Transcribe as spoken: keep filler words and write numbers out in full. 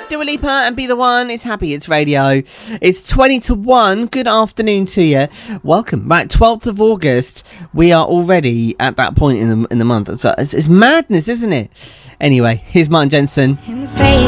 Dua Lipa and Be The One. It's Happy It's Radio. It's twenty to one. Good afternoon to you. Welcome. Right, twelfth of August. We are already at that point in the in the month. So it's, it's madness, isn't it? Anyway, here's Martin Jensen.